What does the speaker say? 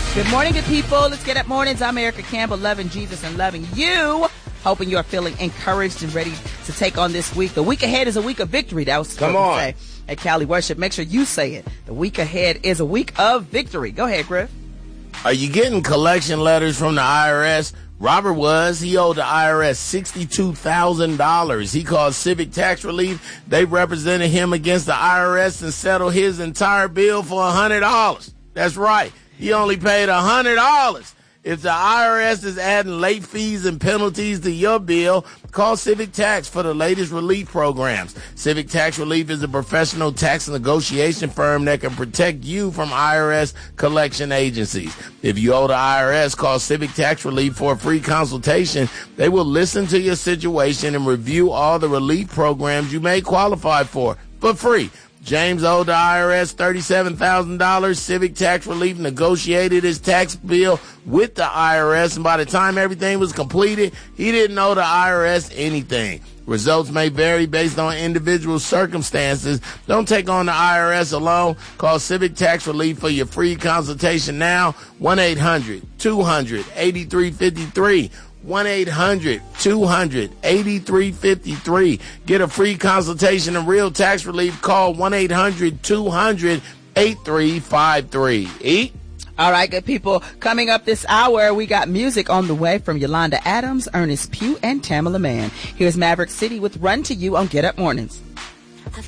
Good morning, good people. Let's get up mornings. I'm Erica Campbell, loving Jesus and loving you. Hoping you're feeling encouraged and ready to take on this week. The week ahead is a week of victory. That was what we say at Cali Worship. Make sure you say it. The week ahead is a week of victory. Go ahead, Griff. Are you getting collection letters from the IRS? Robert was. He owed the IRS $62,000. He called Civic Tax Relief. They represented him against the IRS and settled his entire bill for $100. That's right. He only paid $100. If the IRS is adding late fees and penalties to your bill, call Civic Tax for the latest relief programs. Civic Tax Relief is a professional tax negotiation firm that can protect you from IRS collection agencies. If you owe the IRS, call Civic Tax Relief for a free consultation. They will listen to your situation and review all the relief programs you may qualify for free. James owed the IRS $37,000. Civic Tax Relief negotiated his tax bill with the IRS, and by the time everything was completed, he didn't owe the IRS anything. Results may vary based on individual circumstances. Don't take on the IRS alone. Call Civic Tax Relief for your free consultation now. 1-800-200-8353. 1-800-200-8353. Get a free consultation and real tax relief. Call 1-800-200-8353. All right, good people. Coming up this hour, we got music on the way from Yolanda Adams, Ernest Pugh, and Tamala Mann. Here's Maverick City with Run to You on Get Up Mornings.